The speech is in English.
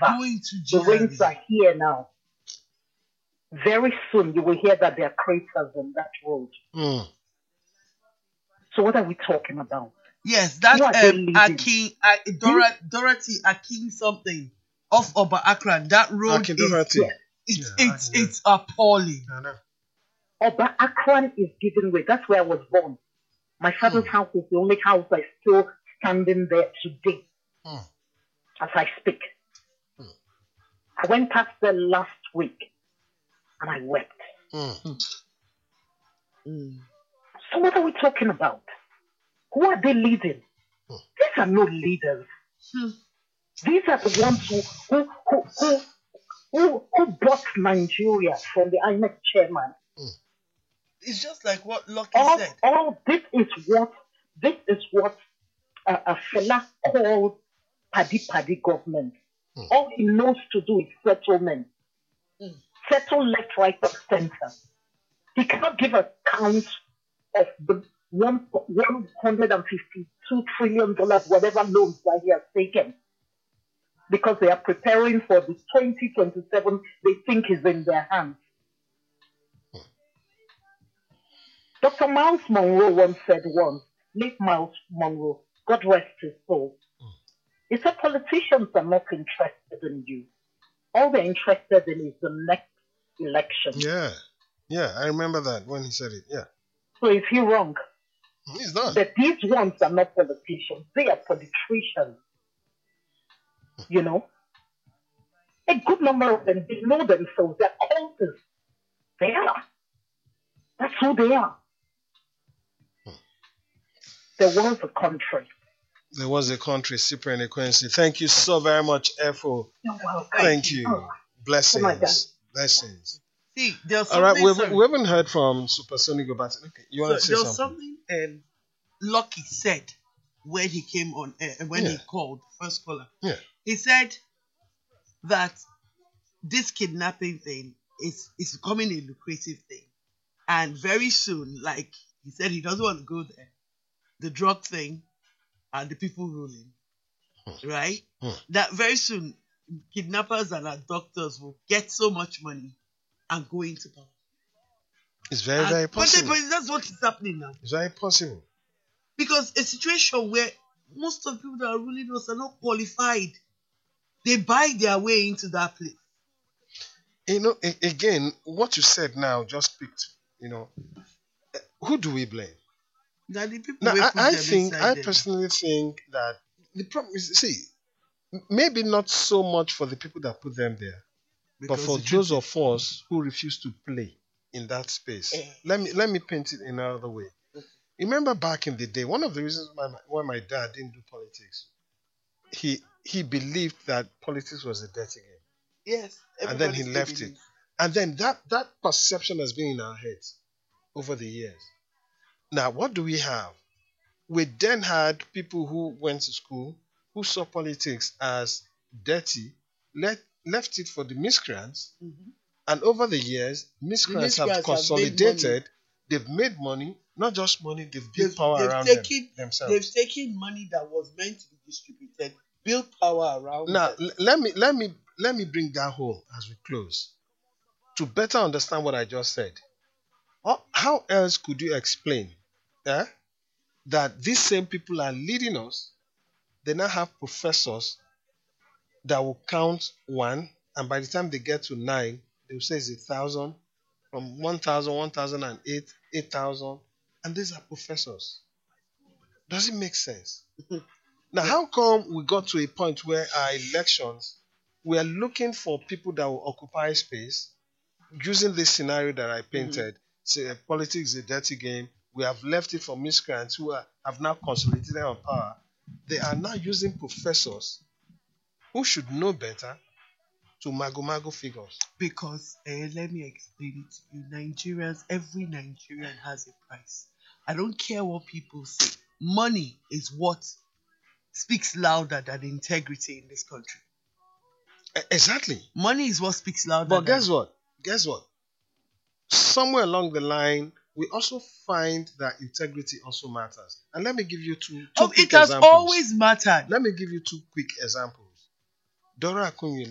Going to The rains GRA. are here now. Very soon you will hear that there are craters on that road. Mm. So what are we talking about? Yes, that Who are they leading? Dorothy Akin something off Oba Akran. That road Akin is Doherty. it's appalling. I know. Oba Akran is giving way. That's where I was born. My father's house is the only house that's still standing there today Mm. as I speak. Mm. I went past there last week and I wept. Mm. So what are we talking about? Who are they leading? These are no leaders. These are the ones who bought Nigeria from the INEC chairman. It's just like what Lucky said. This is what a fella called paddy government. All he knows to do is settlement. Settle left, right, or center. He cannot give a count of the $152 trillion, whatever loans that he has taken, because they are preparing for the 2027 they think is in their hands. Dr. Miles Monroe once said late Miles Monroe, God rest his soul, he said politicians are not interested in you. All they're interested in is the next election. Yeah, I remember that when he said it. Yeah. So is he wrong? He's not. That these ones are not politicians. They are politicians. You know? A good number of them, they know themselves. They're cultists. They are. That's who they are. There was a country. There was a country, Cyprian Ekwensi. Thank you so very much, Efo. You're welcome. Thank you. Oh. Blessings. Oh my God. Blessings. See, there's All right, something. we haven't heard from Supersonic Obati. Okay, you want to say There's something? something Lucky said when he came on when he called first caller. Yeah. He said that this kidnapping thing is becoming a lucrative thing, and very soon, like he said, he doesn't want to go there. The drug thing and the people ruling, right? That very soon, kidnappers and abductors will get so much money and go into power. It's very, very possible. But that's what is happening now. It's very possible. Because a situation where most of the people that are ruling us are not qualified. They buy their way into that place. You know, again, what you said now just picked, who do we blame? Now, the people Now, I them. personally think that the problem is, maybe not so much for the people that put them there, but for those of us who refuse to play in that space. Let me paint it in another way. Remember back in the day, one of the reasons why my dad didn't do politics, he believed that politics was a dirty game. Yes. And then he left it. And then that perception has been in our heads over the years. Now, what do we have? We then had people who went to school, who saw politics as dirty, left it for the miscreants, and over the years, miscreants have consolidated. They've made money, not just money, they've built power around themselves. They've taken money that was meant to be distributed, built power around Now, them. let me bring that home as we close to better understand what I just said. How else could you explain that these same people are leading us? They now have professors that will count 1, and by the time they get to 9, they will say it's 1,000, from 1,000, 1,008, 8,000, and these are professors. Does it make sense? Now, how come we got to a point where our elections, we are looking for people that will occupy space, using this scenario that I painted, say politics is a dirty game, we have left it for miscreants who have now consolidated on power. They are now using professors who should know better to mago figures. Because, let me explain it to you. Nigerians, every Nigerian has a price. I don't care what people say. Money is what speaks louder than integrity in this country. Exactly. Money is what speaks louder. But guess what? Somewhere along the line, we also find that integrity also matters. And let me give you two quick examples. It has always mattered. Let me give you 2 quick examples. Dora Akunyili